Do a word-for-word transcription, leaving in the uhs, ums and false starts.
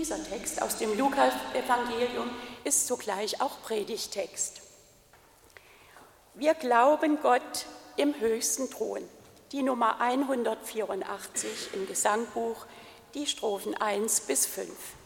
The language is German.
Dieser Text aus dem Lukas-Evangelium ist zugleich auch Predigttext. Wir glauben Gott im höchsten Thron. Die Nummer hundertvierundachtzig im Gesangbuch, die Strophen eins bis fünf.